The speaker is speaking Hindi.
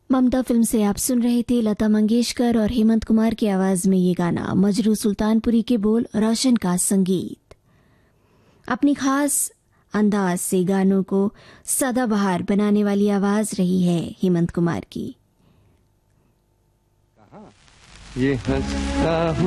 ममता फिल्म से आप सुन रहे थे लता मंगेशकर और हेमंत कुमार की आवाज में ये गाना। मजरू सुल्तानपुरी के बोल, रोशन का संगीत। अपनी खास अंदाज से गानों को सदाबहार बनाने वाली आवाज रही है हेमंत कुमार की। ये हंसता